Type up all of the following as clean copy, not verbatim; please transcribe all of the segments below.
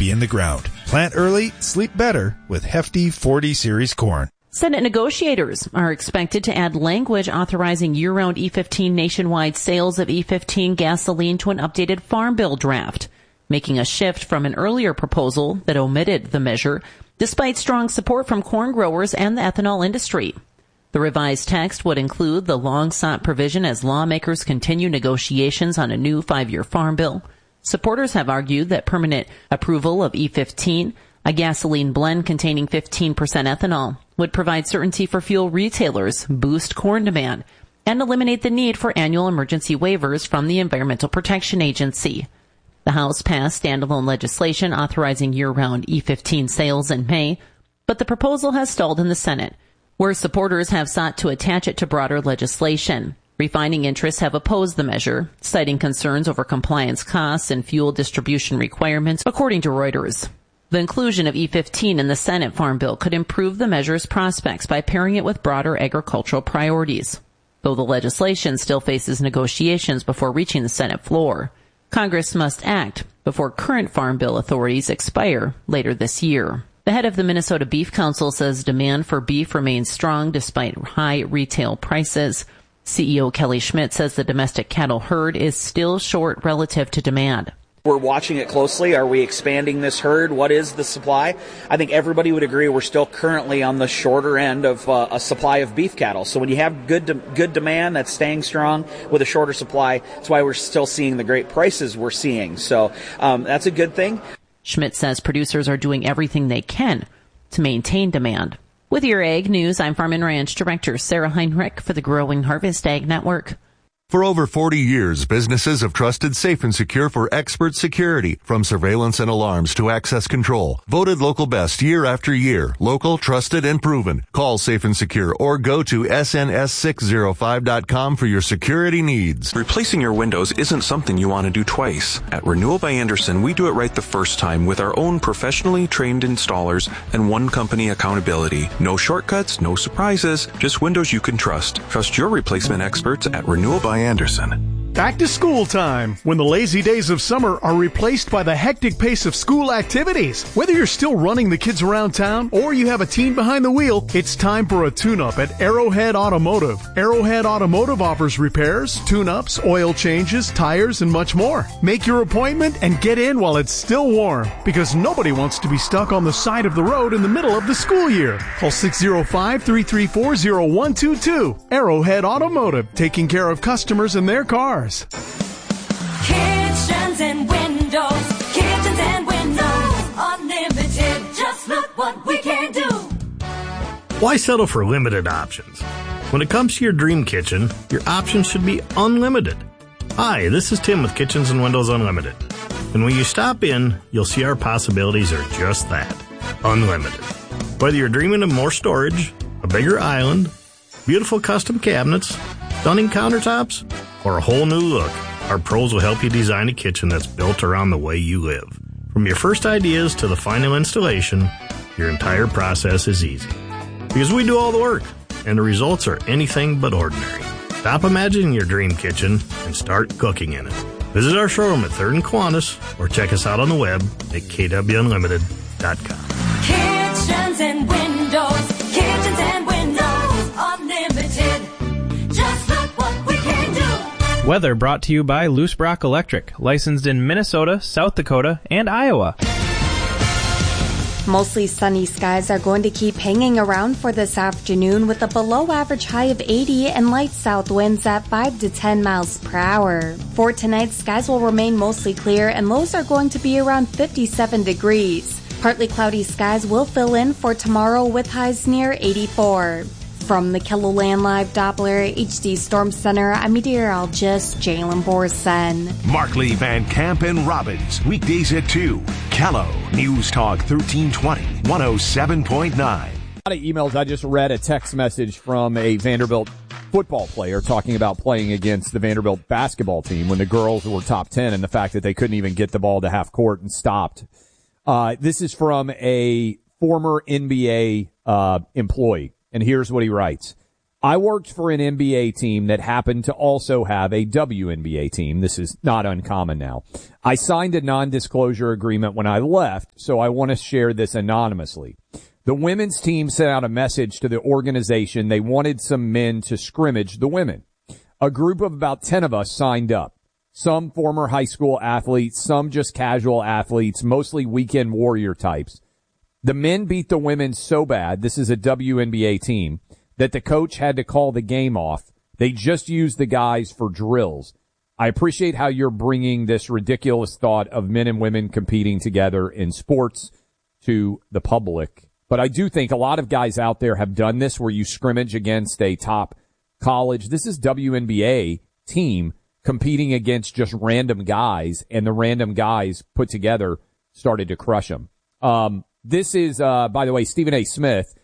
be in the ground. Plant early, sleep better with Hefty 40 Series corn. Senate negotiators are expected to add language authorizing year-round E15 nationwide sales of E15 gasoline to an updated Farm Bill draft, making a shift from an earlier proposal that omitted the measure, despite strong support from corn growers and the ethanol industry. The revised text would include the long-sought provision as lawmakers continue negotiations on a new 5-year farm bill. Supporters have argued that permanent approval of E15, a gasoline blend containing 15% ethanol, would provide certainty for fuel retailers, boost corn demand, and eliminate the need for annual emergency waivers from the Environmental Protection Agency. The House passed standalone legislation authorizing year-round E15 sales in May, but the proposal has stalled in the Senate, where supporters have sought to attach it to broader legislation. Refining interests have opposed the measure, citing concerns over compliance costs and fuel distribution requirements, according to Reuters. The inclusion of E15 in the Senate Farm Bill could improve the measure's prospects by pairing it with broader agricultural priorities. Though the legislation still faces negotiations before reaching the Senate floor, Congress must act before current Farm Bill authorities expire later this year. The head of the Minnesota Beef Council says demand for beef remains strong despite high retail prices. CEO Kelly Schmidt says the domestic cattle herd is still short relative to demand. We're watching it closely. Are we expanding this herd? What is the supply? I think everybody would agree we're still currently on the shorter end of a supply of beef cattle. So when you have good demand that's staying strong with a shorter supply, that's why we're still seeing the great prices we're seeing. So that's a good thing. Schmidt says producers are doing everything they can to maintain demand. With your Ag News, I'm Farm and Ranch Director Sarah Heinrich for the Growing Harvest Ag Network. For over 40 years, businesses have trusted Safe and Secure for expert security, from surveillance and alarms to access control. Voted local best year after year. Local, trusted, and proven. Call Safe and Secure or go to sns605.com for your security needs. Replacing your windows isn't something you want to do twice. At Renewal by Andersen, we do it right the first time with our own professionally trained installers and one company accountability. No shortcuts, no surprises, just windows you can trust. Trust your replacement experts at Renewal by Andersen. Back to school time, when the lazy days of summer are replaced by the hectic pace of school activities. Whether you're still running the kids around town or you have a teen behind the wheel, it's time for a tune-up at Arrowhead Automotive. Arrowhead Automotive offers repairs, tune-ups, oil changes, tires, and much more. Make your appointment and get in while it's still warm, because nobody wants to be stuck on the side of the road in the middle of the school year. Call 605-334-0122. Arrowhead Automotive, taking care of customers and their cars. Kitchens and windows, unlimited. Just look what we can do. Why settle for limited options? When it comes to your dream kitchen, your options should be unlimited. Hi, this is Tim with Kitchens and Windows Unlimited. And when you stop in, you'll see our possibilities are just that, unlimited. Whether you're dreaming of more storage, a bigger island, beautiful custom cabinets, stunning countertops, or a whole new look, our pros will help you design a kitchen that's built around the way you live. From your first ideas to the final installation, your entire process is easy. Because we do all the work, and the results are anything but ordinary. Stop imagining your dream kitchen and start cooking in it. Visit our showroom at 3rd and Kiwanis, or check us out on the web at kwunlimited.com. Kitchens and windows, unlimited. Just look what we can do. Weather brought to you by Loose Brock Electric, licensed in Minnesota, South Dakota, and Iowa. Mostly sunny skies are going to keep hanging around for this afternoon, with a below-average high of 80 and light south winds at 5 to 10 miles per hour. For tonight, skies will remain mostly clear and lows are going to be around 57 degrees. Partly cloudy skies will fill in for tomorrow with highs near 84. From the KELOLAND Live Doppler HD Storm Center, I'm meteorologist Jalen Borson. Markley, Van Camp, and Robbins, weekdays at 2. Kello, News Talk 1320, 107.9. A lot of emails. I just read a text message from a Vanderbilt football player talking about playing against the Vanderbilt basketball team when the girls were top 10 and the fact that they couldn't even get the ball to half court and stopped. This is from a former NBA employee. And here's what he writes. I worked for an NBA team that happened to also have a WNBA team. This is not uncommon now. I signed a non-disclosure agreement when I left, so I want to share this anonymously. The women's team sent out a message to the organization. They wanted some men to scrimmage the women. A group of about 10 of us signed up. Some former high school athletes, some just casual athletes, mostly weekend warrior types. The men beat the women so bad, this is a WNBA team, that the coach had to call the game off. They just used the guys for drills. I appreciate how you're bringing this ridiculous thought of men and women competing together in sports to the public. But I do think a lot of guys out there have done this where you scrimmage against a top college. This is WNBA team competing against just random guys, and the random guys put together started to crush them. This is, by the way, Stephen A. Smith.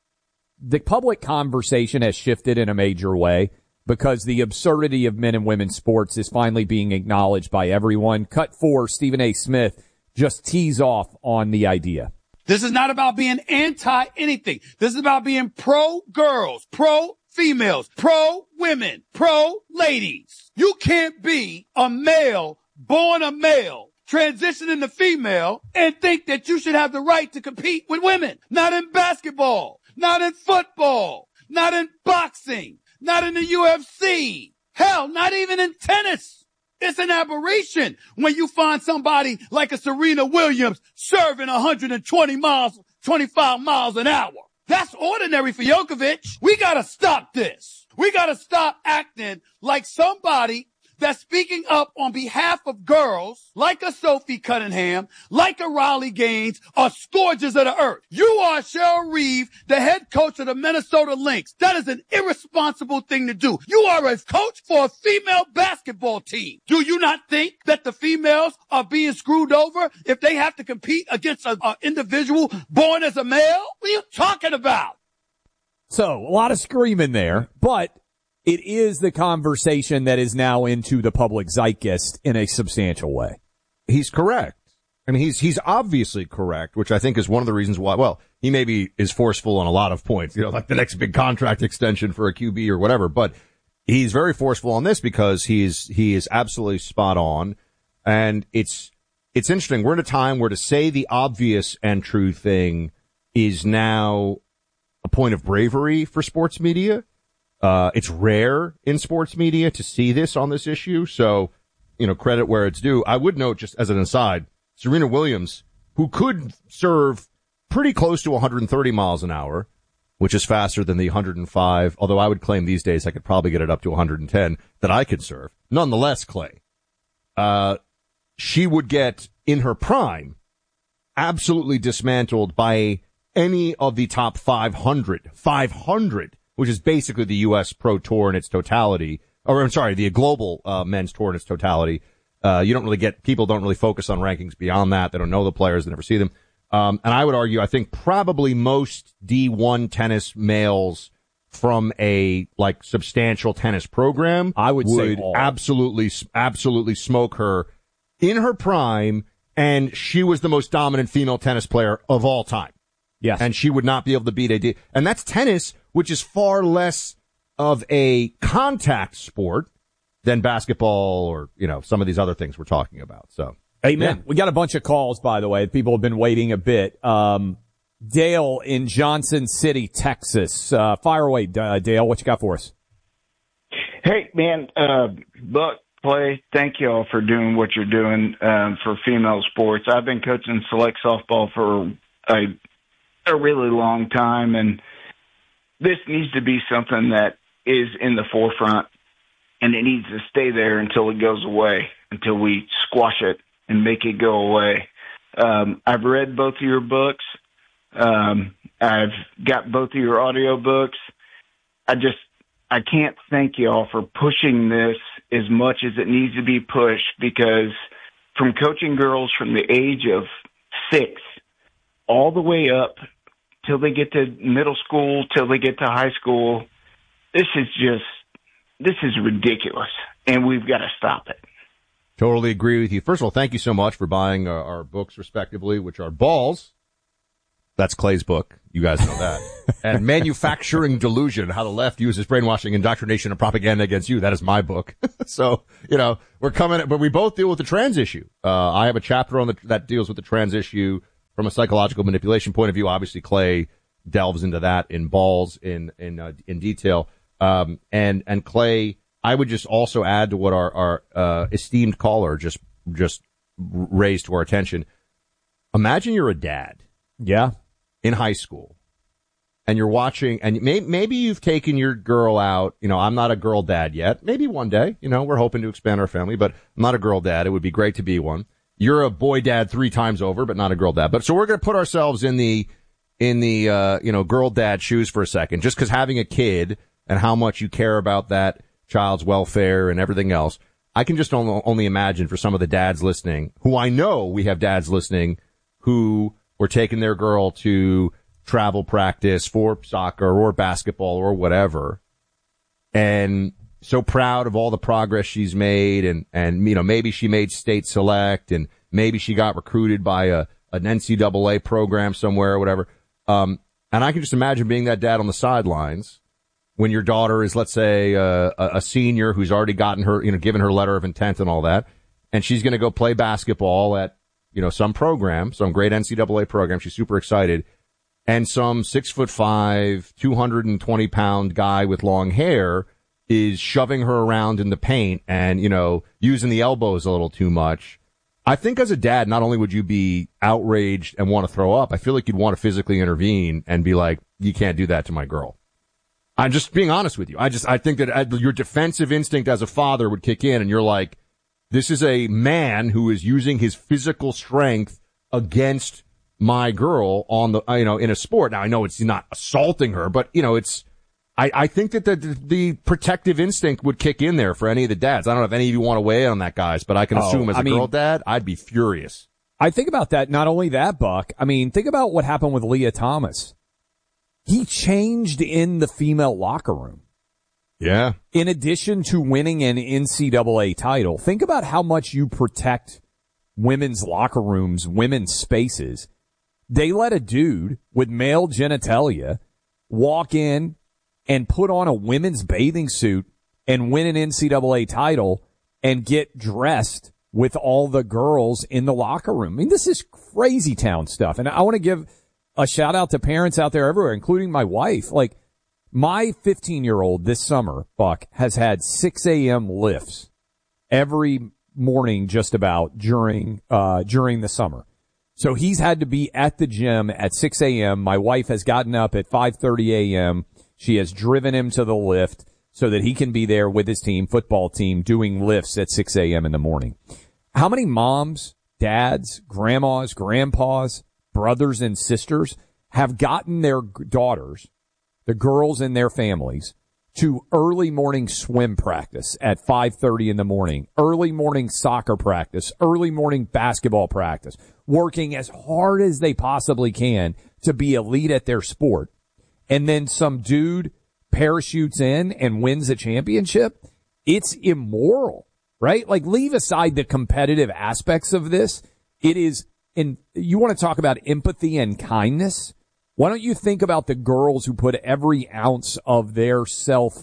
The public conversation has shifted in a major way because the absurdity of men and women's sports is finally being acknowledged by everyone. Cut 4, Stephen A. Smith just tees off on the idea. This is not about being anti-anything. This is about being pro-girls, pro-females, pro-women, pro-ladies. You can't be a male, born a male, transitioning to female, and think that you should have the right to compete with women. Not in basketball. Not in football, not in boxing, not in the UFC. Hell, not even in tennis. It's an aberration when you find somebody like a Serena Williams serving 120 miles, 25 miles an hour. That's ordinary for Djokovic. We gotta stop this. We gotta stop acting like somebody that's speaking up on behalf of girls like a Sophie Cunningham, like a Riley Gaines, are scourges of the earth. You are Cheryl Reeve, the head coach of the Minnesota Lynx. That is an irresponsible thing to do. You are a coach for a female basketball team. Do you not think that the females are being screwed over if they have to compete against an individual born as a male? What are you talking about? So, a lot of screaming there, but it is the conversation that is now into the public zeitgeist in a substantial way. He's correct. I mean, he's obviously correct, which I think is one of the reasons why, well, he maybe is forceful on a lot of points, like the next big contract extension for a QB or whatever, but he's very forceful on this because he is absolutely spot on. And it's interesting. We're in a time where to say the obvious and true thing is now a point of bravery for sports media. It's rare in sports media to see this on this issue. So, credit where it's due. I would note, just as an aside, Serena Williams, who could serve pretty close to 130 miles an hour, which is faster than the 105, although I would claim these days I could probably get it up to 110 that I could serve. Nonetheless, Clay, she would get, in her prime, absolutely dismantled by any of the top 500, which is basically the U.S. Pro Tour in its totality, the global men's tour in its totality. People don't really focus on rankings beyond that. They don't know the players. They never see them. And I would argue, I think probably most D1 tennis males from a, substantial tennis program would say absolutely smoke her in her prime, and she was the most dominant female tennis player of all time. Yes. And she would not be able to beat AD. And that's tennis, which is far less of a contact sport than basketball or, some of these other things we're talking about. So, amen. Yeah. We got a bunch of calls, by the way. People have been waiting a bit. Dale in Johnson City, Texas. Fire away, Dale. What you got for us? Hey, man, Buck, Clay, thank you all for doing what you're doing for female sports. I've been coaching select softball for a really long time, and this needs to be something that is in the forefront, and it needs to stay there until it goes away, until we squash it and make it go away. I've read both of your books. I've got both of your audio books. I can't thank you all for pushing this as much as it needs to be pushed, because from coaching girls from the age of 6 all the way up till they get to middle school, till they get to high school, this is ridiculous, and we've got to stop it. Totally agree with you. First of all, thank you so much for buying our books, respectively, which are Balls, That's Clay's book. You guys know that. And Manufacturing Delusion, How the Left Uses Brainwashing, Indoctrination, and Propaganda Against You. That is my book. So, we're coming, but we both deal with the trans issue. I have a chapter on that deals with the trans issue from a psychological manipulation point of view. Obviously, Clay delves into that in balls in detail. And Clay, I would just also add to what our esteemed caller just raised to our attention. Imagine you're a dad. Yeah. In high school. And you're watching, and maybe you've taken your girl out. I'm not a girl dad yet. Maybe one day, we're hoping to expand our family, but I'm not a girl dad. It would be great to be one. You're a boy dad 3 times over, but not a girl dad. But so we're going to put ourselves in the girl dad shoes for a second, just because having a kid and how much you care about that child's welfare and everything else. I can just only imagine for some of the dads listening, who I know we have dads listening who were taking their girl to travel practice for soccer or basketball or whatever, and so proud of all the progress she's made, and maybe she made state select, and maybe she got recruited by an NCAA program somewhere or whatever. And I can just imagine being that dad on the sidelines when your daughter is, let's say, a senior who's already gotten her, given her letter of intent and all that, and she's going to go play basketball at some program, some great NCAA program. She's super excited. And some 6'5", 220-pound guy with long hair is shoving her around in the paint and, using the elbows a little too much. I think as a dad, not only would you be outraged and want to throw up, I feel like you'd want to physically intervene and be like, you can't do that to my girl. I'm just being honest with you. I think that your defensive instinct as a father would kick in, and you're like, this is a man who is using his physical strength against my girl on the, in a sport. Now I know it's not assaulting her, but I think that the protective instinct would kick in there for any of the dads. I don't know if any of you want to weigh in on that, guys, but I can assume as a girl dad, I'd be furious. I think about that. Not only that, Buck. Think about what happened with Leah Thomas. He changed in the female locker room. Yeah. In addition to winning an NCAA title, think about how much you protect women's locker rooms, women's spaces. They let a dude with male genitalia walk in and put on a women's bathing suit and win an NCAA title and get dressed with all the girls in the locker room. This is crazy town stuff. And I want to give a shout out to parents out there everywhere, including my wife. Like, my 15-year-old this summer, Buck, has had 6 a.m. lifts every morning just about during the summer. So he's had to be at the gym at 6 a.m. My wife has gotten up at 5:30 a.m. She has driven him to the lift so that he can be there with his team, football team, doing lifts at 6 a.m. in the morning. How many moms, dads, grandmas, grandpas, brothers, and sisters have gotten their daughters, the girls in their families, to early morning swim practice at 5:30 in the morning, early morning soccer practice, early morning basketball practice, working as hard as they possibly can to be elite at their sport. And then some dude parachutes in and wins a championship? It's immoral, right? Like, leave aside the competitive aspects of this. It is, and you want to talk about empathy and kindness? Why don't you think about the girls who put every ounce of their self,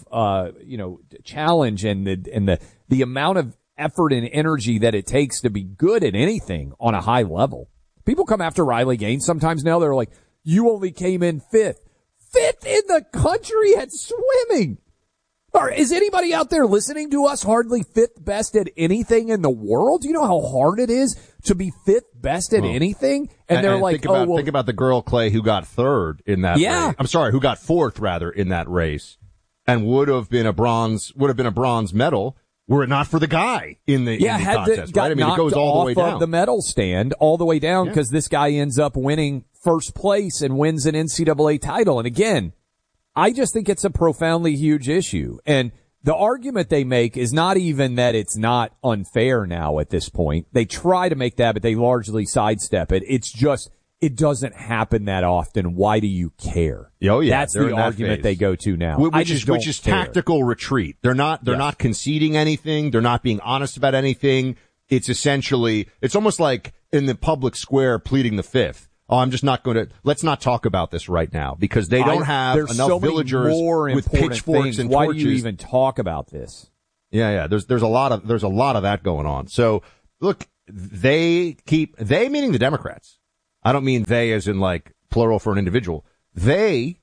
challenge and the amount of effort and energy that it takes to be good at anything on a high level. People come after Riley Gaines sometimes now. They're like, you only came in fifth in the country at swimming. Or is anybody out there listening to us hardly fifth best at anything in the world? Do you know how hard it is to be fifth best at anything? And they're like, think about the girl, Clay, who got third in that race. I'm sorry, who got fourth rather in that race, and would have been a bronze medal were it not for the guy in the contest, right? It goes all the way down. Of the medal stand all the way down because this guy ends up winning first place and wins an NCAA title. And again, I just think it's a profoundly huge issue. And the argument they make is not even that it's not unfair now at this point. They try to make that, but they largely sidestep it. It's just, it doesn't happen that often. Why do you care? Oh, yeah. That's the argument they go to now. Which is tactical retreat. They're not conceding anything. They're not being honest about anything. It's essentially, it's almost like in the public square pleading the fifth. I'm just not going to, let's not talk about this right now because they don't have enough so villagers with pitchforks and Why torches. do you even talk about this? Yeah. There's a lot of that going on. So look, they meaning the Democrats. I don't mean they as in like plural for an individual. They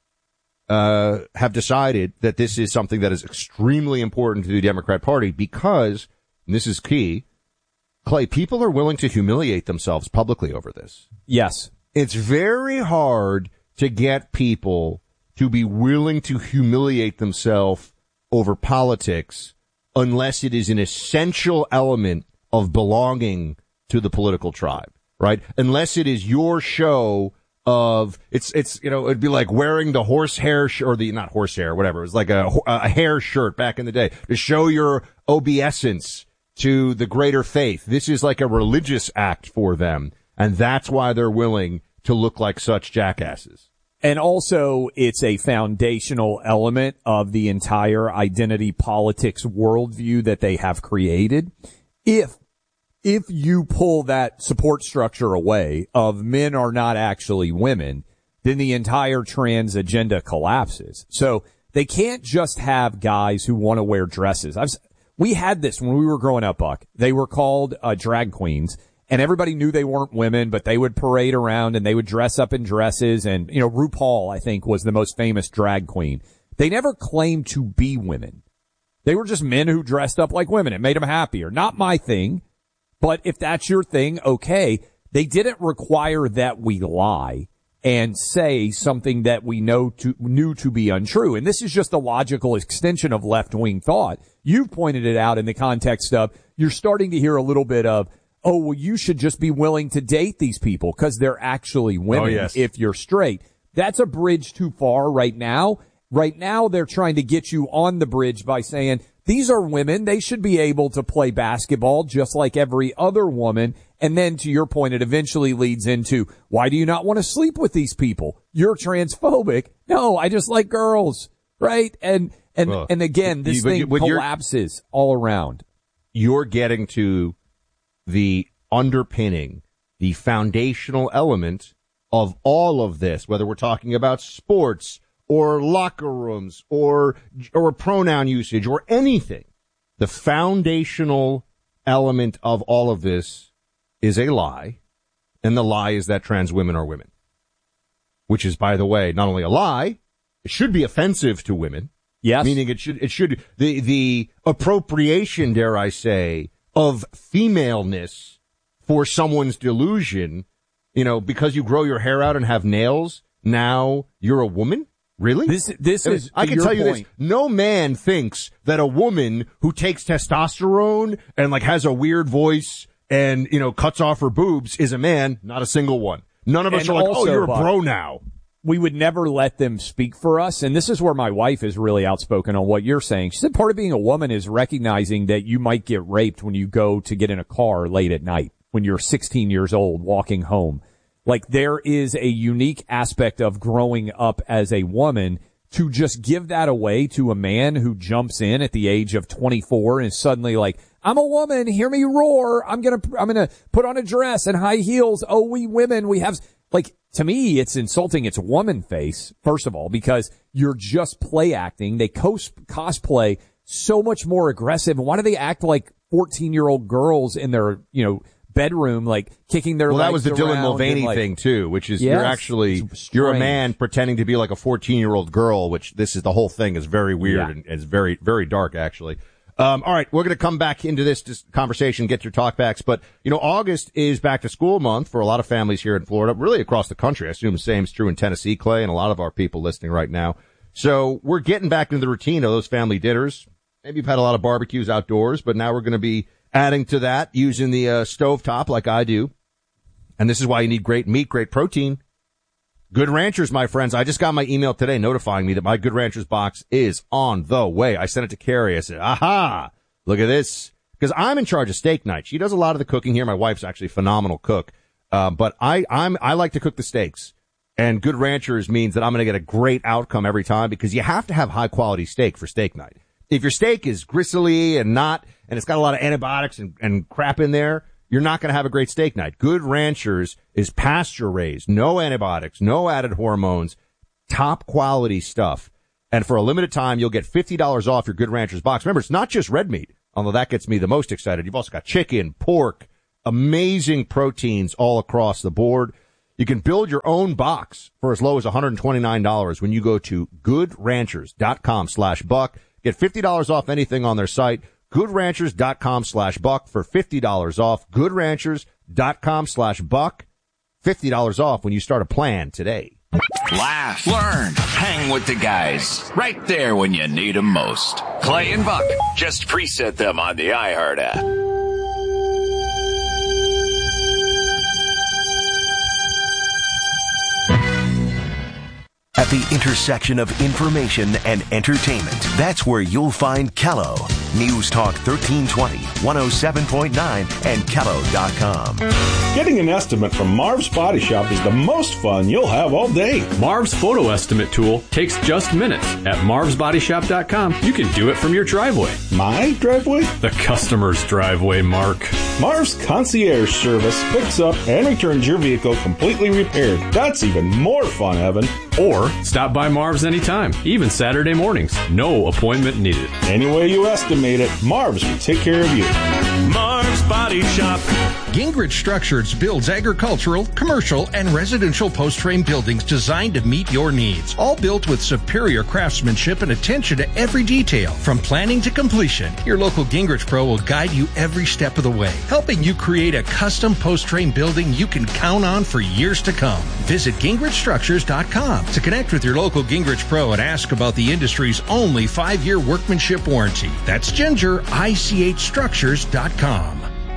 have decided that this is something that is extremely important to the Democrat Party because, and this is key, Clay, people are willing to humiliate themselves publicly over this. Yes. It's very hard to get people to be willing to humiliate themselves over politics unless it is an essential element of belonging to the political tribe, right? Unless it is your show of, it'd be like wearing the horsehair or not horsehair, whatever. It was like a hair shirt back in the day to show your obeisance to the greater faith. This is like a religious act for them. And that's why they're willing to look like such jackasses. And also, it's a foundational element of the entire identity politics worldview that they have created. If you pull that support structure away of men are not actually women, then the entire trans agenda collapses. So they can't just have guys who want to wear dresses. We had this when we were growing up, Buck. They were called drag queens, and everybody knew they weren't women, but they would parade around and they would dress up in dresses. And, RuPaul, I think, was the most famous drag queen. They never claimed to be women. They were just men who dressed up like women. It made them happier. Not my thing. But if that's your thing, okay. They didn't require that we lie and say something that we knew to be untrue. And this is just a logical extension of left-wing thought. You've pointed it out in the context of you're starting to hear a little bit of, oh, well, you should just be willing to date these people because they're actually women if you're straight. That's a bridge too far right now. Right now, they're trying to get you on the bridge by saying, these are women. They should be able to play basketball just like every other woman. And then to your point, it eventually leads into, why do you not want to sleep with these people? You're transphobic. No, I just like girls. Right? And again, this thing collapses all around. You're getting to the underpinning, the foundational element of all of this, whether we're talking about sports or locker rooms or pronoun usage or anything. The foundational element of all of this is a lie, and the lie is that trans women are women, which is, by the way, not only a lie, it should be offensive to women. Yes. Meaning it should, the appropriation, dare I say, of femaleness for someone's delusion, because you grow your hair out and have nails, now you're a woman? Really? This is, I can tell you this. No man thinks that a woman who takes testosterone and has a weird voice and, cuts off her boobs is a man. Not a single one. None of us are like, also, oh, you're a bro now. We would never let them speak for us. And this is where my wife is really outspoken on what you're saying. She said part of being a woman is recognizing that you might get raped when you go to get in a car late at night when you're 16 years old walking home. There is a unique aspect of growing up as a woman to just give that away to a man who jumps in at the age of 24 and is suddenly like, I'm a woman, hear me roar. I'm going to put on a dress and high heels. Oh, we women, we have, to me, it's insulting. It's woman face, first of all, because you're just play acting. They cosplay so much more aggressive. And why do they act like 14-year-old girls in their, bedroom, kicking their legs around? Well, that was the Dylan Mulvaney thing too, which is you're a man pretending to be like a 14-year-old girl, which this is the whole thing is very weird and it's very, very dark actually. All right, we're going to come back into this conversation, get your talkbacks, but August is back to school month for a lot of families here in Florida, really across the country. I assume the same is true in Tennessee, Clay, and a lot of our people listening right now. So we're getting back into the routine of those family dinners. Maybe you've had a lot of barbecues outdoors, but now we're going to be adding to that using the stovetop like I do. And this is why you need great meat, great protein. Good Ranchers, my friends. I just got my email today notifying me that my Good Ranchers box is on the way. I sent it to Carrie. I said, aha, look at this. Because I'm in charge of steak night. She does a lot of the cooking here. My wife's actually a phenomenal cook. But I like to cook the steaks. And Good Ranchers means that I'm going to get a great outcome every time because you have to have high quality steak for steak night. If your steak is gristly and it's got a lot of antibiotics and crap in there, you're not going to have a great steak night. Good Ranchers is pasture raised, no antibiotics, no added hormones, top quality stuff. And for a limited time, you'll get $50 off your Good Ranchers box. Remember, it's not just red meat, although that gets me the most excited. You've also got chicken, pork, amazing proteins all across the board. You can build your own box for as low as $129 when you go to goodranchers.com/buck. Get $50 off anything on their site. goodranchers.com/buck for $50 off. goodranchers.com/buck. $50 off when you start a plan today. Laugh, learn, hang with the guys. Right there when you need them most. Clay and Buck. Just preset them on the iHeart app. At the intersection of information and entertainment, that's where you'll find Kello. News Talk 1320, 107.9, and Kello.com. Getting an estimate from Marv's Body Shop is the most fun you'll have all day. Marv's photo estimate tool takes just minutes. At marvsbodyshop.com, you can do it from your driveway. My driveway? The customer's driveway, Mark. Marv's concierge service picks up and returns your vehicle completely repaired. That's even more fun, Evan. Or stop by Marv's anytime, even Saturday mornings. No appointment needed. Any way you estimate it, Marv's will take care of you. Marv's Body Shop. Gingrich Structures builds agricultural, commercial, and residential post-frame buildings designed to meet your needs. All built with superior craftsmanship and attention to every detail. From planning to completion, your local Gingrich Pro will guide you every step of the way, helping you create a custom post-frame building you can count on for years to come. Visit GingrichStructures.com to connect with your local Gingrich Pro and ask about the industry's only 5-year workmanship warranty. That's GingerICHStructures.com.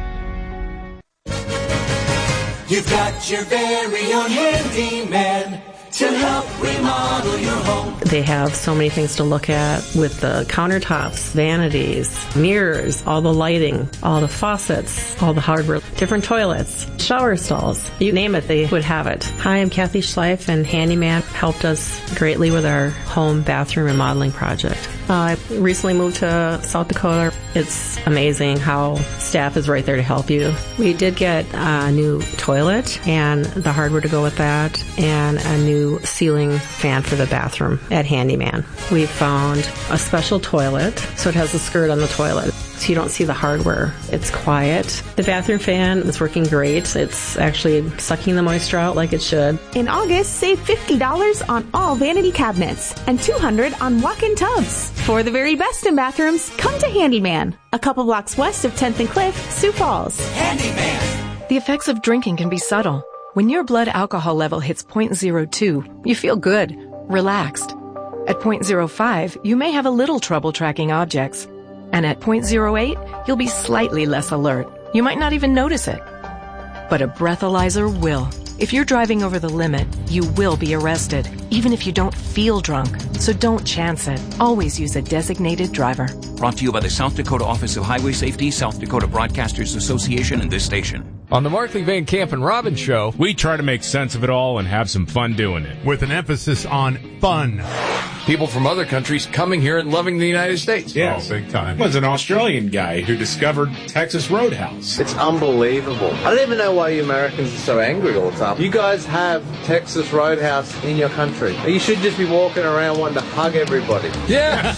You've got your very own handyman to help remodel your home. They have so many things to look at with the countertops, vanities, mirrors, all the lighting, all the faucets, all the hardware, different toilets, shower stalls. You name it, they would have it. Hi, I'm Kathy Schleif, and Handyman helped us greatly with our home bathroom remodeling project. I recently moved to South Dakota. It's amazing how staff is right there to help you. We did get a new toilet and the hardware to go with that, and a new ceiling fan for the bathroom at Handyman. We found a special toilet, so it has a skirt on the toilet, so you don't see the hardware. It's quiet. The bathroom fan is working great. It's actually sucking the moisture out like it should. In August, save $50 on all vanity cabinets and $200 on walk-in tubs. For the very best in bathrooms, come to Handyman, a couple blocks west of 10th and Cliff, Sioux Falls. Handyman. The effects of drinking can be subtle. When your blood alcohol level hits 0.02, you feel good, relaxed. At 0.05, you may have a little trouble tracking objects. And at 0.08, you'll be slightly less alert. You might not even notice it. But a breathalyzer will. If you're driving over the limit, you will be arrested, even if you don't feel drunk. So don't chance it. Always use a designated driver. Brought to you by the South Dakota Office of Highway Safety, South Dakota Broadcasters Association, and this station. On the Markley Van Camp and Robbins Show, we try to make sense of it all and have some fun doing it. With an emphasis on fun. People from other countries coming here and loving the United States. Yes. Oh, big time. Was an Australian guy who discovered Texas Roadhouse. It's unbelievable. I don't even know why you Americans are so angry all the time. You guys have Texas Roadhouse in your country. You should just be walking around wanting to hug everybody. Yeah.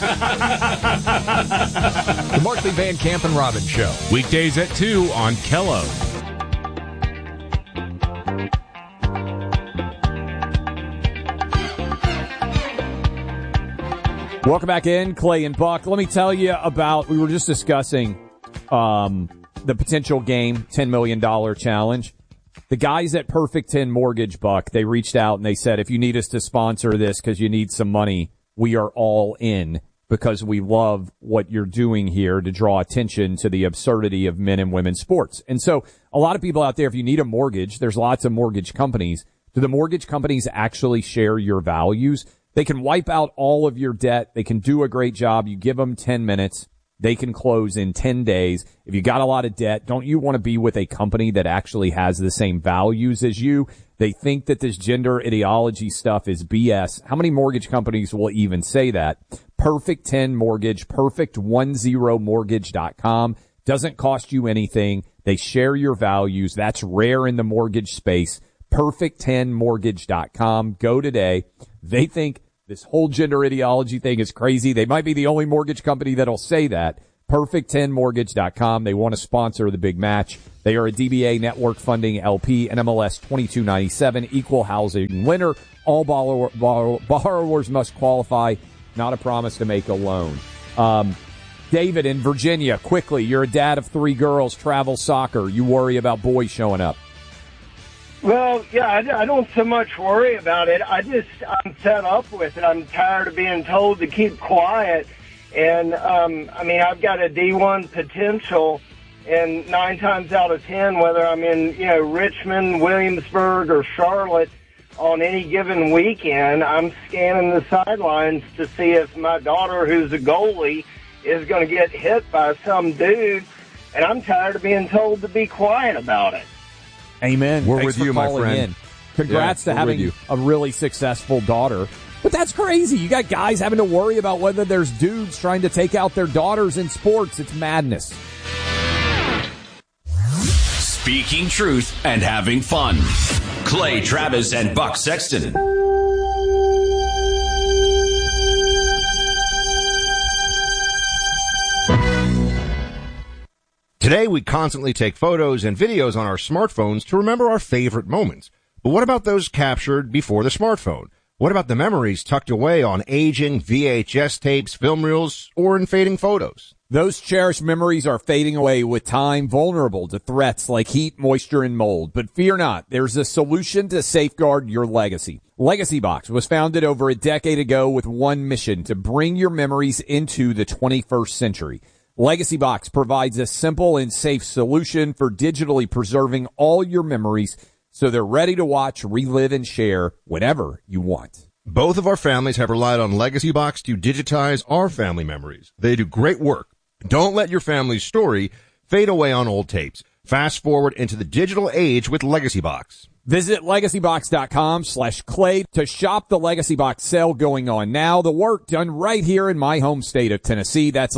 The Markley Van Camp and Robbins Show. Weekdays at 2 on Kello. Welcome back in, Clay and Buck. Let me tell you about, we were just discussing the potential game, $10 million challenge. The guys at Perfect 10 Mortgage, Buck, they reached out and they said, if you need us to sponsor this because you need some money, we are all in, because we love what you're doing here to draw attention to the absurdity of men and women's sports. And so a lot of people out there, if you need a mortgage, there's lots of mortgage companies. Do the mortgage companies actually share your values? They can wipe out all of your debt. They can do a great job. You give them 10 minutes. They can close in 10 days. If you got a lot of debt, don't you want to be with a company that actually has the same values as you? They think that this gender ideology stuff is BS. How many mortgage companies will even say that? Perfect 10 Mortgage, perfect10mortgage.com. Doesn't cost you anything. They share your values. That's rare in the mortgage space. Perfect10mortgage.com. Go today. They think this whole gender ideology thing is crazy. They might be the only mortgage company that'll say that. Perfect10mortgage.com. They want to sponsor the big match. They are a DBA network funding LP, NMLS 2297, equal housing lender. All borrowers must qualify. Not a promise to make a loan. David in Virginia, quickly, you're a dad of 3 girls, travel soccer. You worry about boys showing up. Well, yeah, I don't so much worry about it. I'm fed up with it. I'm tired of being told to keep quiet. And, I've got a D1 potential, and 9 times out of 10, whether I'm in, Richmond, Williamsburg, or Charlotte, on any given weekend, I'm scanning the sidelines to see if my daughter, who's a goalie, is going to get hit by some dude, and I'm tired of being told to be quiet about it. Amen. We're Thanks with you, for my calling friend. in. Congrats to having a really successful daughter. But that's crazy. You got guys having to worry about whether there's dudes trying to take out their daughters in sports. It's madness. Speaking truth and having fun. Clay Travis and Buck Sexton. Today, we constantly take photos and videos on our smartphones to remember our favorite moments. But what about those captured before the smartphone? What about the memories tucked away on aging VHS tapes, film reels, or in fading photos? Those cherished memories are fading away with time, vulnerable to threats like heat, moisture, and mold. But fear not, there's a solution to safeguard your legacy. Legacy Box was founded over a decade ago with one mission: to bring your memories into the 21st century. Legacy Box provides a simple and safe solution for digitally preserving all your memories so they're ready to watch, relive, and share whenever you want. Both of our families have relied on Legacy Box to digitize our family memories. They do great work. Don't let your family's story fade away on old tapes. Fast forward into the digital age with Legacy Box. Visit LegacyBox.com/Clay to shop the Legacy Box sale going on now. The work done right here in my home state of Tennessee. That's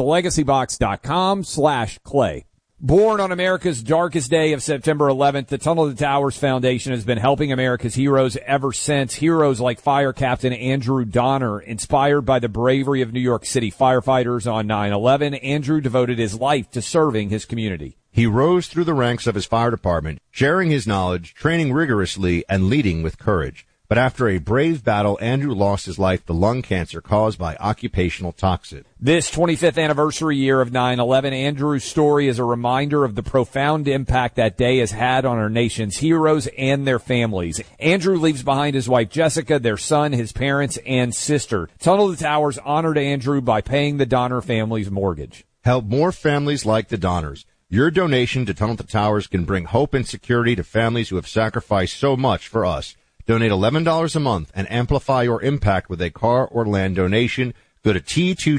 LegacyBox.com/Clay. Born on America's darkest day of September 11th, the Tunnel to Towers Foundation has been helping America's heroes ever since. Heroes like Fire Captain Andrew Donner, inspired by the bravery of New York City firefighters on 9/11. Andrew devoted his life to serving his community. He rose through the ranks of his fire department, sharing his knowledge, training rigorously, and leading with courage. But after a brave battle, Andrew lost his life to lung cancer caused by occupational toxin. This 25th anniversary year of 9/11, Andrew's story is a reminder of the profound impact that day has had on our nation's heroes and their families. Andrew leaves behind his wife Jessica, their son, his parents, and sister. Tunnel to Towers honored Andrew by paying the Donner family's mortgage. Help more families like the Donners. Your donation to Tunnel to Towers can bring hope and security to families who have sacrificed so much for us. Donate $11 a month and amplify your impact with a car or land donation. Go to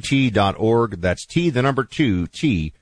T2T.org. That's T2T.org.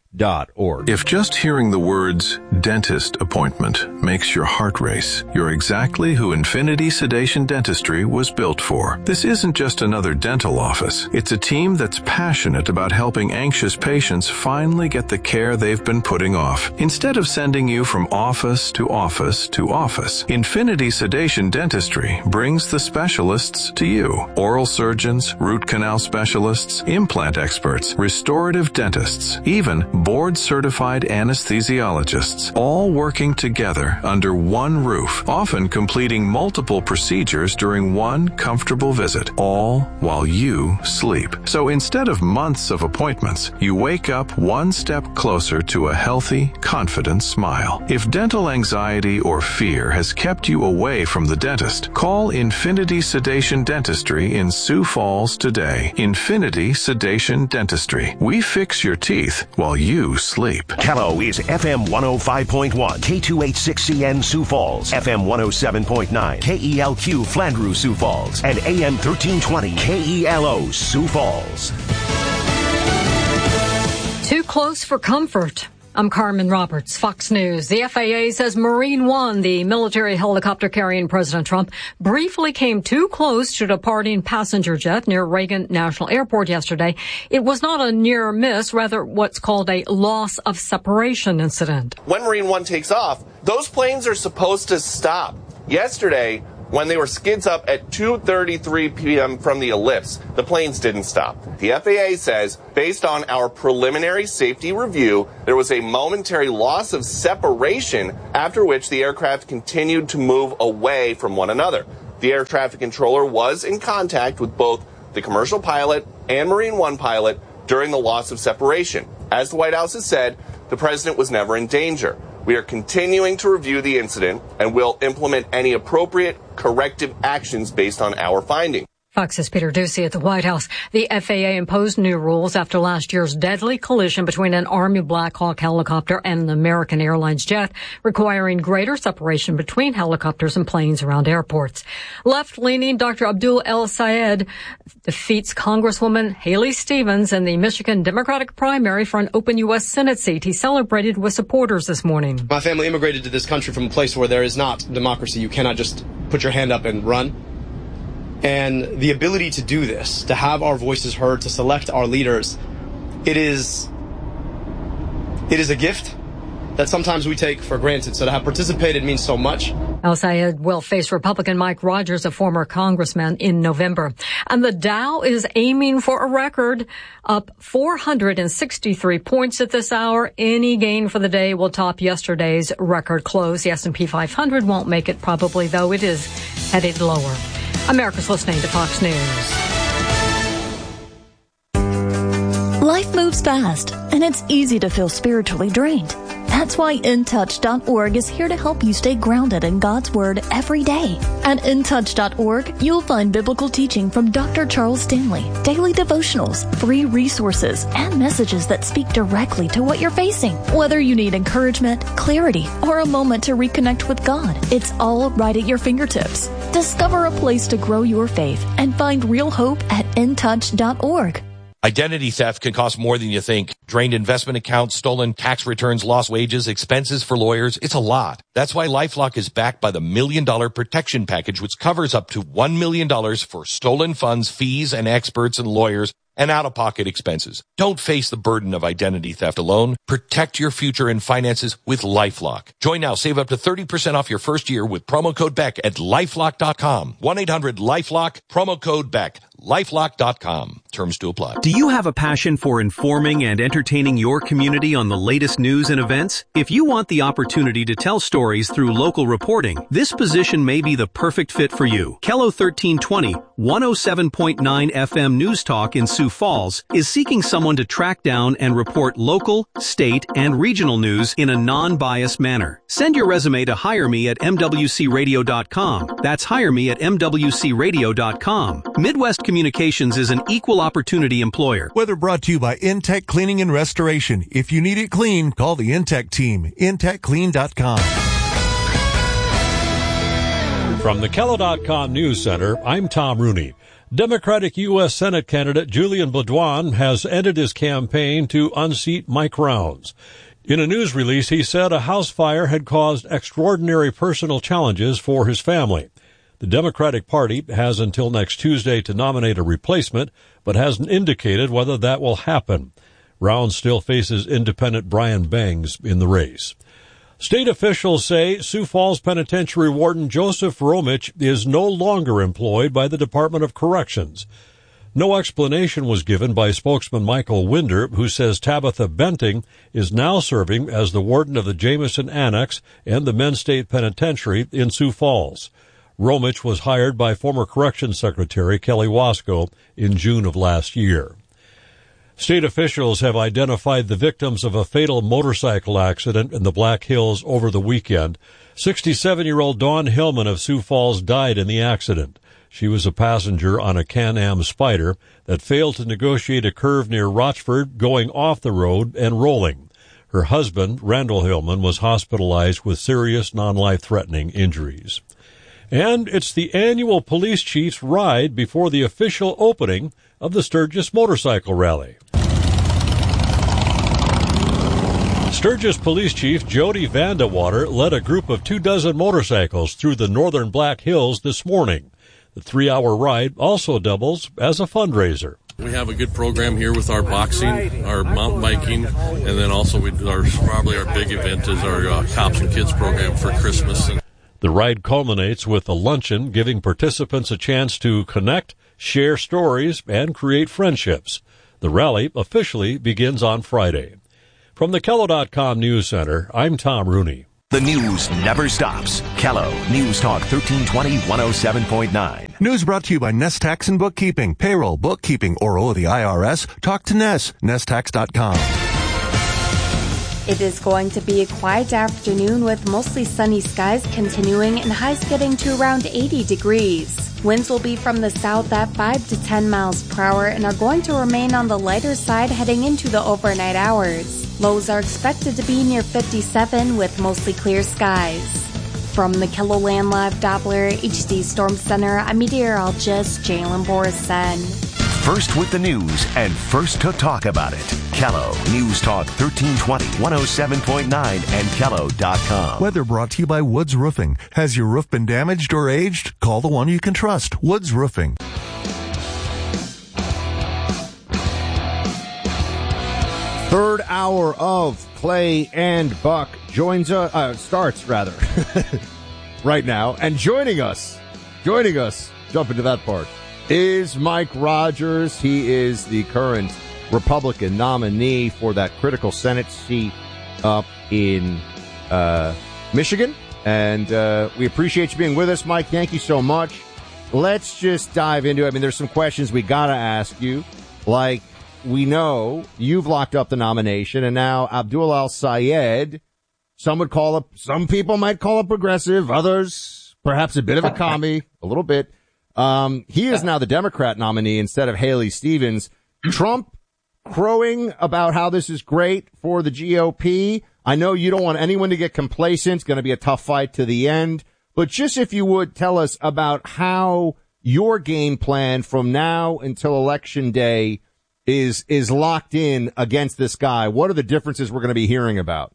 If just hearing the words dentist appointment makes your heart race, you're exactly who Infinity Sedation Dentistry was built for. This isn't just another dental office. It's a team that's passionate about helping anxious patients finally get the care they've been putting off. Instead of sending you from office to office to office, Infinity Sedation Dentistry brings the specialists to you. Oral surgeons, root canal specialists, implant experts, restorative dentists, even board-certified anesthesiologists, all working together under one roof, often completing multiple procedures during one comfortable visit, all while you sleep. So instead of months of appointments, you wake up one step closer to a healthy, confident smile. If dental anxiety or fear has kept you away from the dentist, call Infinity Sedation Dentistry in Sioux Falls today. Infinity Sedation Dentistry. We fix your teeth while you sleep. Callow is FM 105.1, K286CN Sioux Falls, FM 107.9, KELQ Flandreau Sioux Falls, and AM 1320 KELO Sioux Falls. Too close for comfort. I'm Carmen Roberts, Fox News. The FAA says Marine One, the military helicopter carrying President Trump, briefly came too close to departing passenger jet near Reagan National Airport yesterday. It was not a near miss, rather what's called a loss of separation incident. When Marine One takes off, those planes are supposed to stop. Yesterday, when they were skids up at 2:33 p.m. from the ellipse, the planes didn't stop. The FAA says, based on our preliminary safety review, there was a momentary loss of separation, after which the aircraft continued to move away from one another. The air traffic controller was in contact with both the commercial pilot and Marine One pilot during the loss of separation. As the White House has said, the president was never in danger. We are continuing to review the incident and will implement any appropriate corrective actions based on our findings. Fox's Peter Doocy at the White House. The FAA imposed new rules after last year's deadly collision between an Army Black Hawk helicopter and an American Airlines jet, requiring greater separation between helicopters and planes around airports. Left-leaning Dr. Abdul El Sayed defeats Congresswoman Haley Stevens in the Michigan Democratic primary for an open U.S. Senate seat. He celebrated with supporters this morning. My family immigrated to this country from a place where there is not democracy. You cannot just put your hand up and run. And the ability to do this, to have our voices heard, to select our leaders, it is a gift that sometimes we take for granted. So to have participated means so much. El Sayed will face Republican Mike Rogers, a former congressman, in November. And the Dow is aiming for a record, up 463 points at this hour. Any gain for the day will top yesterday's record close. The S&P 500 won't make it probably, though it is headed lower. America's listening to Fox News. Life moves fast, and it's easy to feel spiritually drained. That's why InTouch.org is here to help you stay grounded in God's Word every day. At InTouch.org, you'll find biblical teaching from Dr. Charles Stanley, daily devotionals, free resources, and messages that speak directly to what you're facing. Whether you need encouragement, clarity, or a moment to reconnect with God, it's all right at your fingertips. Discover a place to grow your faith and find real hope at InTouch.org. Identity theft can cost more than you think. Drained investment accounts, stolen tax returns, lost wages, expenses for lawyers. It's a lot. That's why LifeLock is backed by the $1 Million Protection Package, which covers up to $1 million for stolen funds, fees, and experts and lawyers, and out-of-pocket expenses. Don't face the burden of identity theft alone. Protect your future and finances with LifeLock. Join now. Save up to 30% off your first year with promo code BECK at LifeLock.com. 1-800-LifeLock, promo code BECK. LifeLock.com. Terms to apply. Do you have a passion for informing and entertaining your community on the latest news and events? If you want the opportunity to tell stories through local reporting, this position may be the perfect fit for you. KELO 1320, 107.9 FM News Talk in Sioux Falls is seeking someone to track down and report local, state, and regional news in a non-biased manner. Send your resume to hireme at mwcradio.com. That's hireme at mwcradio.com. Midwest Communications is an equal opportunity employer. Weather brought to you by Intech Cleaning and Restoration. If you need it clean, call the Intech team. IntechClean.com. From the KELO.com News Center, I'm Tom Rooney. Democratic U.S. Senate candidate Julian Baudouin has ended his campaign to unseat Mike Rounds. In a news release, he said a house fire had caused extraordinary personal challenges for his family. The Democratic Party has until next Tuesday to nominate a replacement, but hasn't indicated whether that will happen. Rounds still faces independent Brian Bangs in the race. State officials say Sioux Falls Penitentiary Warden Joseph Romich is no longer employed by the Department of Corrections. No explanation was given by spokesman Michael Winder, who says Tabitha Benting is now serving as the warden of the Jameson Annex and the Men's State Penitentiary in Sioux Falls. Romich was hired by former Corrections Secretary Kelly Wasco in June of last year. State officials have identified the victims of a fatal motorcycle accident in the Black Hills over the weekend. 67-year-old Dawn Hillman of Sioux Falls died in the accident. She was a passenger on a Can-Am Spyder that failed to negotiate a curve near Rochford, going off the road and rolling. Her husband, Randall Hillman, was hospitalized with serious non-life-threatening injuries. And it's the annual police chief's ride before the official opening of the Sturgis Motorcycle Rally. Sturgis Police Chief Jody Vandewater led a group of 24 motorcycles through the northern Black Hills this morning. The 3-hour ride also doubles as a fundraiser. We have a good program here with our boxing, our mountain biking, and then also probably our big event is our Cops and Kids program for Christmas. The ride culminates with a luncheon, giving participants a chance to connect, share stories, and create friendships. The rally officially begins on Friday. From the Kello.com News Center, I'm Tom Rooney. The news never stops. Kello News Talk 1320 107.9. News brought to you by Nest Tax and Bookkeeping. Payroll, bookkeeping, or owe the IRS? Talk to Ness. NestTax.com. It is going to be a quiet afternoon with mostly sunny skies continuing and highs getting to around 80 degrees. Winds will be from the south at 5 to 10 miles per hour and are going to remain on the lighter side heading into the overnight hours. Lows are expected to be near 57 with mostly clear skies. From the KELOLAND Live Doppler HD Storm Center, I'm meteorologist Jalen Borison. First with the news and first to talk about it. Kello News Talk 1320 107.9 and Kello.com. Weather brought to you by Woods Roofing. Has your roof been damaged or aged? Call the one you can trust. Woods Roofing. Third hour of Clay and Buck starts right now. And joining us, jump into that part, is Mike Rogers. He is the current Republican nominee for that critical Senate seat up in Michigan. And we appreciate you being with us, Mike. Thank you so much. Let's just dive into it. I mean, there's some questions we got to ask you, like, we know you've locked up the nomination, and now Abdul Al-Sayed, some people might call it progressive, others perhaps a bit of a commie, a little bit. He is now the Democrat nominee instead of Haley Stevens. Trump crowing about how this is great for the GOP. I know you don't want anyone to get complacent. It's going to be a tough fight to the end. But just if you would tell us about how your game plan from now until Election Day is locked in against this guy. What are the differences we're going to be hearing about?